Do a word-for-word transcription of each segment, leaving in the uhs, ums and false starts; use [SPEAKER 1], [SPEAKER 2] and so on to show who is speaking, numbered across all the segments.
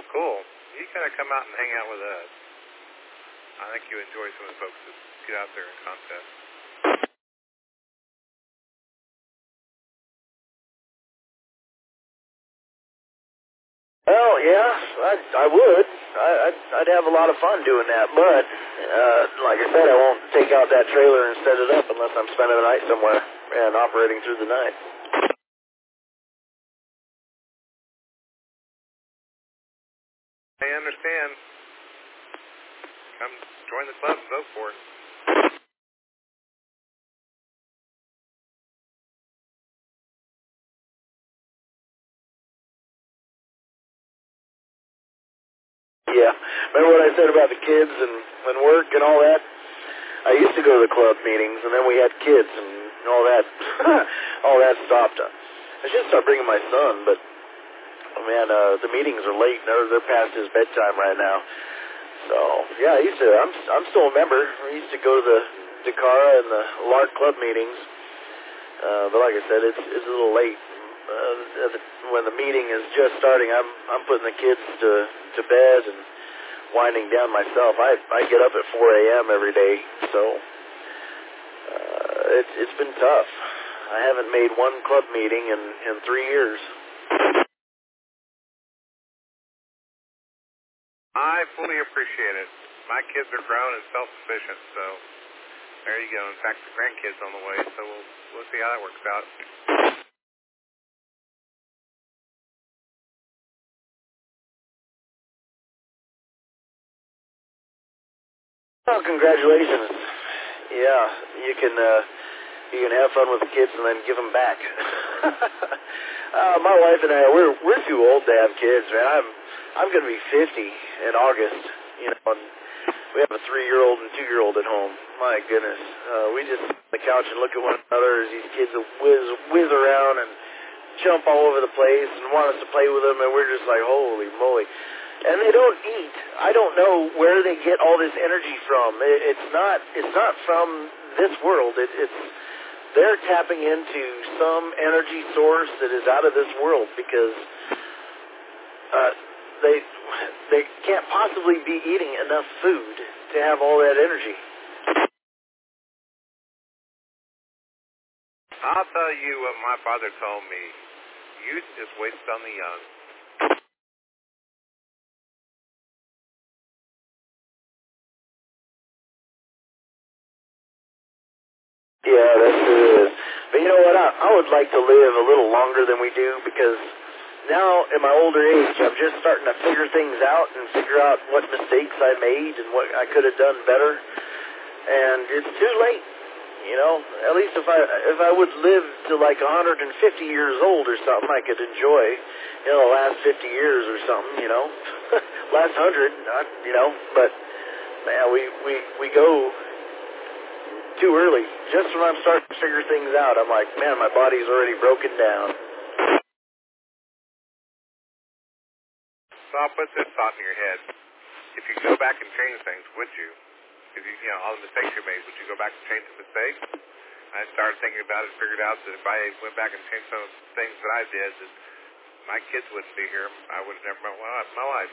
[SPEAKER 1] cool. You gotta come out and hang out with us. I think you enjoy some of the folks that get out there and contest.
[SPEAKER 2] Well, yeah, I, I would. I, I'd, I'd have a lot of fun doing that, but uh, like I said, I won't take out that trailer and set it up unless I'm spending the night somewhere and operating through the night.
[SPEAKER 1] I understand. Come join the club and vote for it.
[SPEAKER 2] Yeah. Remember what I said about the kids and, and work and all that? I used to go to the club meetings, and then we had kids and all that. all that stopped. I should start bringing my son, but, oh man, uh, the meetings are late. They're, they're past his bedtime right now. So, yeah, I used to, I'm, I'm still a member. I used to go to the Dakara and the Lark Club meetings. Uh, but like I said, it's, it's a little late. Uh, when the meeting is just starting, I'm I'm putting the kids to, to bed and winding down myself. I I get up at four a m every day, so uh, it's it's been tough. I haven't made one club meeting in, in three years.
[SPEAKER 1] I fully appreciate it. My kids are grown and self-sufficient, so there you go. In fact, the grandkids on the way, so we'll we'll see how that works out.
[SPEAKER 2] Well, congratulations. Yeah, you can uh, you can have fun with the kids and then give them back. uh, my wife and I, we're we're too old to have kids, man. I'm I'm going to be fifty in August. You know, and we have a three-year-old and two-year-old at home. My goodness, uh, we just sit on the couch and look at one another as these kids whiz whiz around and jump all over the place and want us to play with them, and we're just like, holy moly. And they don't eat. I don't know where they get all this energy from. It, it's not. It's not from this world. It, it's they're tapping into some energy source that is out of this world because uh, they they can't possibly be eating enough food to have all that energy.
[SPEAKER 1] I'll tell you what my father told me. Youth is wasted on the young.
[SPEAKER 2] Yeah, that's it. But you know what? I, I would like to live a little longer than we do because now in my older age, I'm just starting to figure things out and figure out what mistakes I made and what I could have done better. And it's too late, you know. At least if I if I would live to like one hundred fifty years old or something, I could enjoy, you know, the last fifty years or something, you know. Last one hundred, not, you know. But man, we we we go too early. Just when I'm starting to figure things out, I'm like, man, my body's already broken down.
[SPEAKER 1] So I'll put this thought in your head. If you could go back and change things, would you? If you, you know, all the mistakes you made, would you go back and change the mistakes? I started thinking about it, figured out that if I went back and changed some of the things that I did, that my kids wouldn't be here. I would have never met my wife.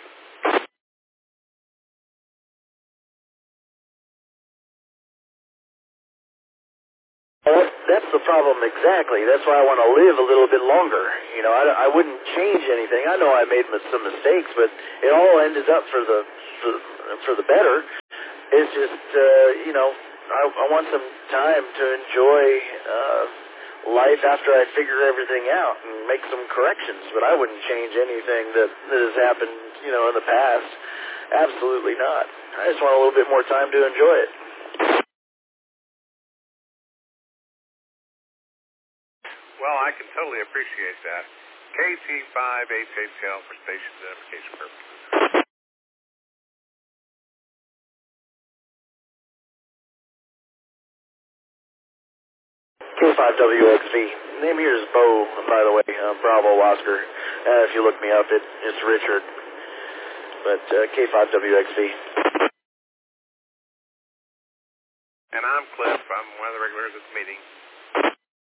[SPEAKER 2] Well, that's the problem exactly. That's why I want to live a little bit longer. You know, I, I wouldn't change anything. I know I made some mistakes, but it all ended up for the for, for the better. It's just, uh, you know, I, I want some time to enjoy uh, life after I figure everything out and make some corrections. But I wouldn't change anything that, that has happened, you know, in the past. Absolutely not. I just want a little bit more time to enjoy it.
[SPEAKER 1] Well, I can totally appreciate that. K T five H H L for station identification purposes.
[SPEAKER 2] K five W X V. Name here is Bo, by the way, uh, Bravo Oscar. Uh, if you look me up, it, it's Richard. But uh, K five W X V.
[SPEAKER 1] And I'm Cliff. I'm one of the regulars at the meeting.